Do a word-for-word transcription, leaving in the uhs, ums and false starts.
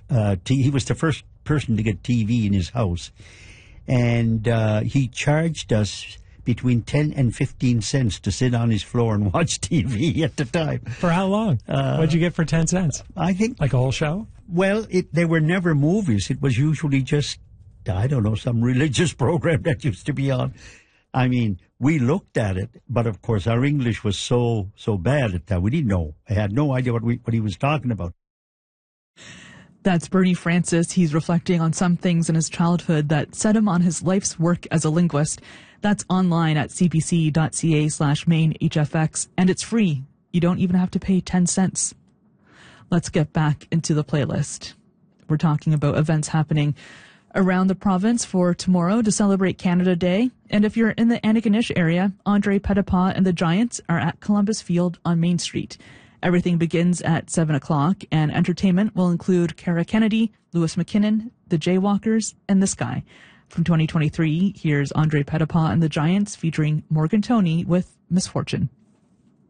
uh, t- he was the first person to get T V in his house, and uh, he charged us between ten and fifteen cents to sit on his floor and watch T V at the time. For how long? Uh, What'd you get for ten cents? I think... Like a whole show? Well, it, they were never movies. It was usually just, I don't know, some religious program that used to be on. I mean, we looked at it, but of course our English was so so bad at that. We didn't know. I had no idea what, we, what he was talking about. That's Bernie Francis. He's reflecting on some things in his childhood that set him on his life's work as a linguist. That's online at cbc.ca slash main HFX, and it's free. You don't even have to pay ten cents. Let's get back into the playlist. We're talking about events happening around the province for tomorrow to celebrate Canada Day. And if you're in the Antigonish area, Andre Petitpas and the Giants are at Columbus Field on Main Street. Everything begins at seven o'clock, and entertainment will include Cara Kennedy, Lewis McKinnon, the Jaywalkers, and this guy. From twenty twenty-three, here's Andre Petitpas and the Giants featuring Morgan Toney with Misfortune.